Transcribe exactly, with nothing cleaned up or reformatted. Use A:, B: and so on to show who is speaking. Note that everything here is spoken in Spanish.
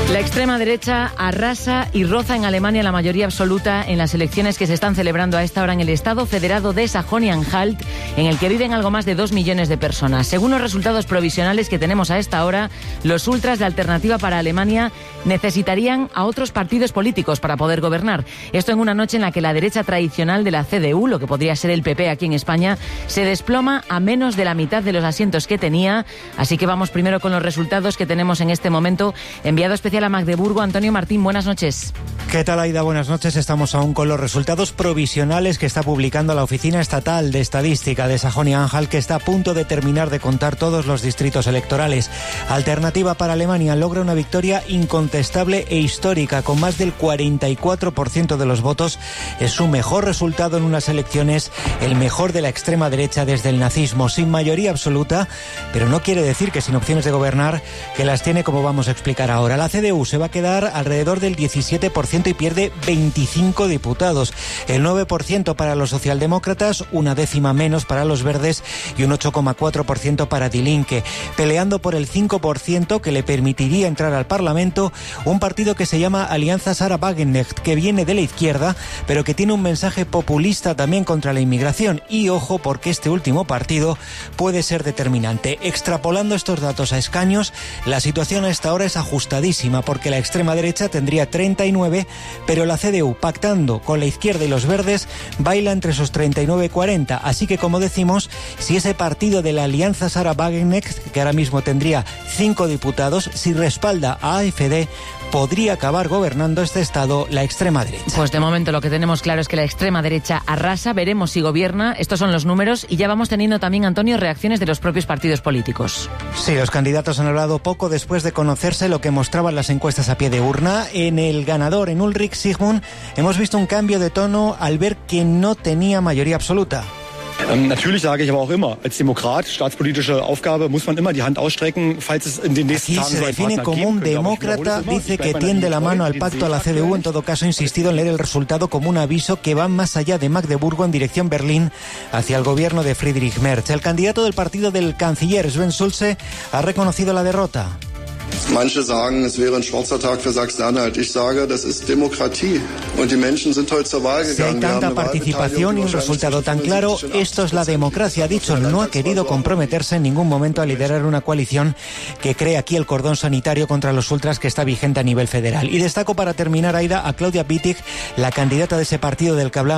A: La extrema derecha arrasa y roza en Alemania la mayoría absoluta en las elecciones que se están celebrando a esta hora en el Estado Federado de Sajonia-Anhalt, en el que viven algo más de dos millones de personas. Según los resultados provisionales que tenemos a esta hora, los ultras de Alternativa para Alemania necesitarían a otros partidos políticos para poder gobernar. Esto en una noche en la que la derecha tradicional de la C D U, lo que podría ser el P P aquí en España, se desploma a menos de la mitad de los asientos que tenía. Así que vamos primero con los resultados que tenemos en este momento. Enviado especial a Magdeburgo, Antonio Martín, buenas noches.
B: ¿Qué tal, Aida? Buenas noches. Estamos aún con los resultados provisionales que está publicando la Oficina Estatal de Estadística de Sajonia-Anhalt, que está a punto de terminar de contar todos los distritos electorales. Alternativa para Alemania logra una victoria incontestable e histórica, con más del cuarenta y cuatro por ciento de los votos. Es su mejor resultado en unas elecciones, el mejor de la extrema derecha desde el nazismo, sin mayoría absoluta, pero no quiere decir que sin opciones de gobernar, que las tiene, como vamos a explicar ahora. La C D U se va a quedar alrededor del diecisiete por ciento y pierde veinticinco diputados. El nueve por ciento para los socialdemócratas, una décima menos para los verdes y un ocho coma cuatro por ciento para Die Linke. Peleando por el cinco por ciento que le permitiría entrar al Parlamento un partido que se llama Alianza Sarah Wagenknecht, que viene de la izquierda, pero que tiene un mensaje populista también contra la inmigración. Y ojo, porque este último partido puede ser determinante. Extrapolando estos datos a escaños, la situación a esta hora es ajustadísima, porque la extrema derecha tendría treinta y nueve, pero la C D U, pactando con la izquierda y los verdes, baila entre esos treinta y nueve y cuarenta. Así que, como decimos, si ese partido de la Alianza Sarah Wagenknecht, que ahora mismo tendría cinco diputados, si respalda a A F D, podría acabar gobernando este estado la extrema derecha.
A: Pues de momento lo que tenemos claro es que la extrema derecha arrasa, veremos si gobierna. Estos son los números y ya vamos teniendo también, Antonio, reacciones de los propios partidos políticos.
B: Sí, los candidatos han hablado poco después de conocerse lo que mostraban las encuestas a pie de urna. En el ganador, en Ulrich Sigmund, hemos visto un cambio de tono al ver que no tenía mayoría absoluta.
C: Ähm, natürlich sage ich aber auch immer, als Demokrat, staatspolitische Aufgabe, muss man immer die Hand ausstrecken, falls es in den nächsten Tagen
B: se define como un demócrata, dice que tiende la mano al pacto a la C D U. En todo caso, ha insistido en leer el resultado como un aviso que va más allá de Magdeburgo en dirección Berlín, hacia el gobierno de Friedrich Merz. El candidato del partido del canciller, Sven Schulze, ha reconocido la derrota.
D: Manche sagen, es wäre ein schwarzer Tag für Sachsen-Anhalt. Ich sage, das ist Demokratie. Und die Menschen sind heute zur Wahl gegangen.
B: Si hay tanta participación y un resultado tan claro, esto es la democracia. Ha dicho, no ha querido comprometerse en ningún momento a liderar una coalición que cree aquí el cordón sanitario contra los ultras que está vigente a nivel federal. Y destaco para terminar, Aida, a Claudia Wittig, la candidata de ese partido del que hablaba